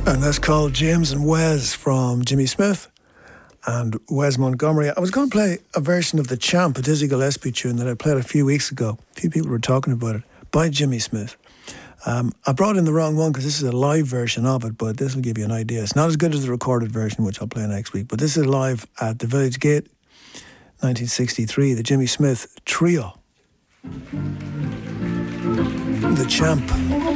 And that's called James and Wes from Jimmy Smith and Wes Montgomery. I was going to play a version of The Champ, a Dizzy Gillespie tune that I played a few weeks ago. A few people were talking about it, by Jimmy Smith. I brought in the wrong one because this is a live version of it, but this will give you an idea. It's not as good as the recorded version, which I'll play next week, but this is live at the Village Gate, 1963, the Jimmy Smith Trio. The Champ.